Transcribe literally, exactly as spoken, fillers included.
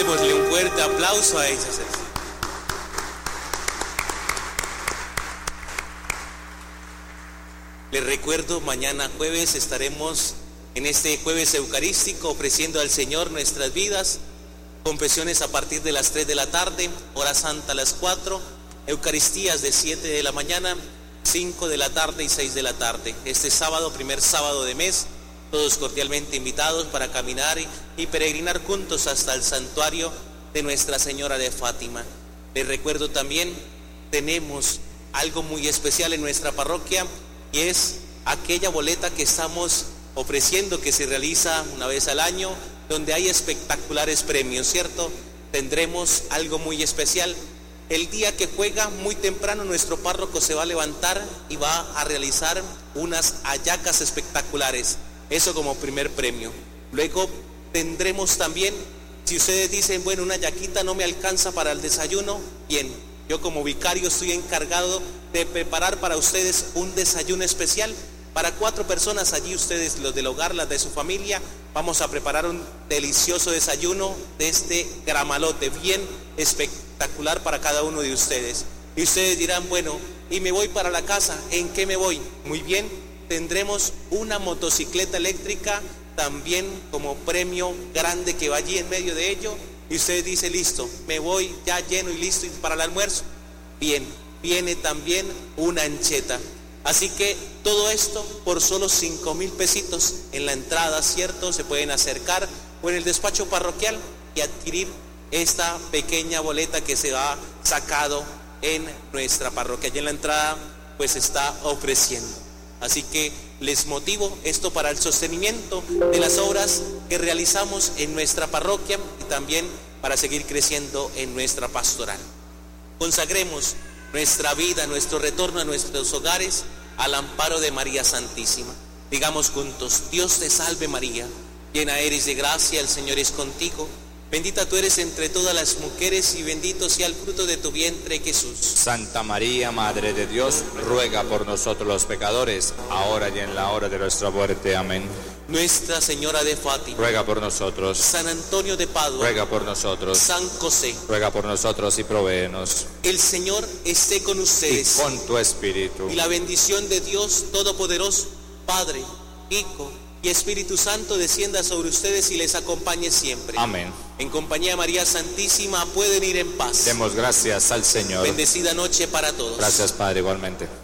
Démosle un fuerte aplauso a ellos. Les recuerdo, mañana jueves estaremos en este jueves eucarístico ofreciendo al Señor nuestras vidas. Confesiones a partir de las tres de la tarde, hora santa a las cuatro, Eucaristías de siete de la mañana, cinco de la tarde y seis de la tarde. Este sábado, primer sábado de mes, todos cordialmente invitados para caminar y, y peregrinar juntos hasta el santuario de Nuestra Señora de Fátima. Les recuerdo también, tenemos algo muy especial en nuestra parroquia y es aquella boleta que estamos ofreciendo, que se realiza una vez al año, donde hay espectaculares premios, ¿cierto? Tendremos algo muy especial. El día que juega, muy temprano, nuestro párroco se va a levantar y va a realizar unas hallacas espectaculares. Eso como primer premio. Luego tendremos también, si ustedes dicen, bueno, una hallaquita no me alcanza para el desayuno, bien, yo como vicario estoy encargado de preparar para ustedes un desayuno especial. Para cuatro personas allí, ustedes, los del hogar, las de su familia, vamos a preparar un delicioso desayuno de este gramalote, bien espectacular para cada uno de ustedes. Y ustedes dirán, bueno, y me voy para la casa, ¿en qué me voy? Muy bien, tendremos una motocicleta eléctrica también como premio grande que va allí en medio de ello. Y ustedes dicen, listo, me voy ya lleno y listo para el almuerzo. Bien, viene también una ancheta. Así que todo esto por solo cinco mil pesitos en la entrada, ¿cierto? Se pueden acercar o en el despacho parroquial y adquirir esta pequeña boleta que se ha sacado en nuestra parroquia. Allí en la entrada pues está ofreciendo. Así que les motivo esto para el sostenimiento de las obras que realizamos en nuestra parroquia y también para seguir creciendo en nuestra pastoral. Consagremos nuestra vida, nuestro retorno a nuestros hogares al amparo de María Santísima. Digamos juntos: Dios te salve María, llena eres de gracia, el Señor es contigo. Bendita tú eres entre todas las mujeres y bendito sea el fruto de tu vientre, Jesús. Santa María, Madre de Dios, ruega por nosotros los pecadores, ahora y en la hora de nuestra muerte. Amén. Nuestra Señora de Fátima, ruega por nosotros. San Antonio de Padua, ruega por nosotros. San José, ruega por nosotros y provéenos. El Señor esté con ustedes. Y con tu espíritu. Y la bendición de Dios Todopoderoso, Padre, Hijo y Espíritu Santo descienda sobre ustedes y les acompañe siempre. Amén. En compañía de María Santísima pueden ir en paz. Demos gracias al Señor. Bendecida noche para todos. Gracias, Padre, igualmente.